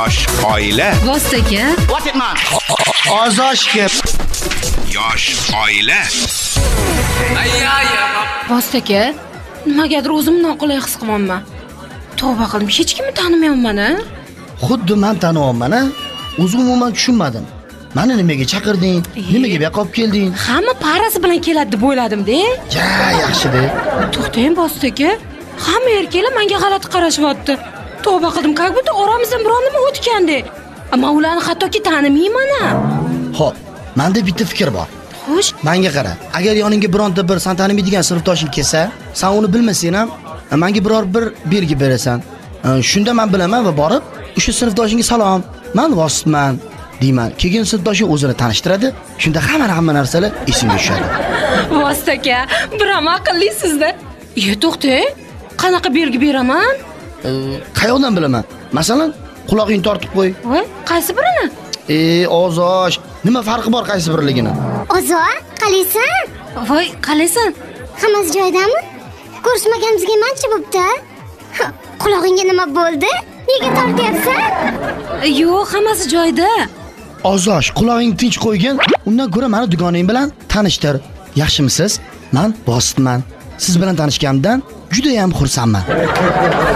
Yosh oila. Vostaka. What it man? Ozoshga. Yosh oila. Vostaka. Nimagadir o'zimni noqulay his qilyapman. Tavba qildim, hech kimni tanimayapman-a. Xuddi men taniyapman-a. O'zim umuman tushunmadim. Meni nimaga chaqirding? Nimaga bu yoqqa olib kelding? Hamma parasi bilan keladi deb o'yladim-da. Ja, yaxshi-da. To'xtang, Vostaka. Hamma erkaklar menga g'alati qarashyapti. Tavba qildim, как будто oramizdan biror nima o'tgandek. Ammo ularni hattoki tanimayman-a. Xo'p, menda bitta fikr bor. Xo'sh, Menga qara. Agar yoningga bironta bir sen tanimaydigan sinfdoshing kelsa, sen uni bilmasang ham, menga biror bir belgi berasan. Shunda men bilaman va borib, o'sha sinfdoshingga salom, men Vositman deyman. Keyin sinfdoshing o'zini tanishtiradi. Shunda hamma narsalar esimga tushadi. Vostaka, biram aqllisizda. To'xtang. Qanaqa belgi beraman? Qayoqdan bilaman? Masalan, quloqingni tortib qo'y. Voy, qaysi birini? Ozosh, nima farqi bor qaysi birligini? Ozor, qalaysan? Voy, qalaysan? Hammasi joyidami? Ko'rishmaganimizga mancha bo'pti. Qulog'ingga nima bo'ldi? Nega tortyapsan? Yo'q, hammasi joyida. Ozosh, quloqingni tinch qo'ygin. Undan ko'ra meni dugonang bilan tanishtir. Yaxshimisiz? Men Vositman. Siz bilan tanishganimdan juda ham xursandman.